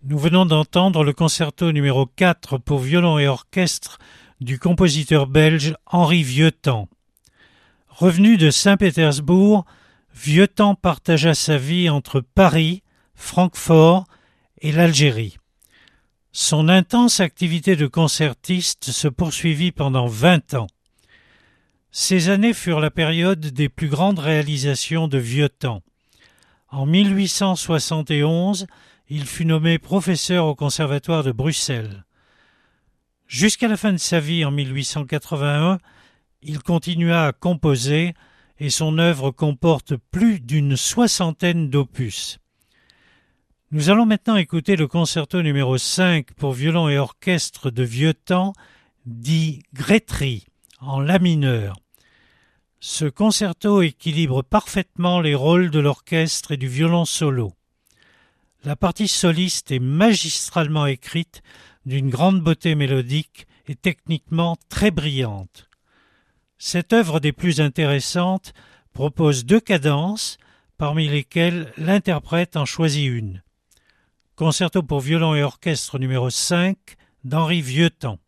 Nous venons d'entendre le concerto numéro 4 pour violon et orchestre du compositeur belge Henri Vieuxtemps. Revenu de Saint-Pétersbourg, Vieuxtemps partagea sa vie entre Paris, Francfort et l'Algérie. Son intense activité de concertiste se poursuivit pendant 20 ans. Ces années furent la période des plus grandes réalisations de Vieuxtemps. En 1871, il fut nommé professeur au Conservatoire de Bruxelles. Jusqu'à la fin de sa vie en 1881, il continua à composer et son œuvre comporte plus d'une soixantaine d'opus. Nous allons maintenant écouter le concerto numéro 5 pour violon et orchestre de Vieuxtemps, dit Grétry, en la mineur. Ce concerto équilibre parfaitement les rôles de l'orchestre et du violon solo. La partie soliste est magistralement écrite, d'une grande beauté mélodique et techniquement très brillante. Cette œuvre des plus intéressantes propose 2 cadences, parmi lesquelles l'interprète en choisit une. Concerto pour violon et orchestre numéro 5 d'Henri Vieuxtemps.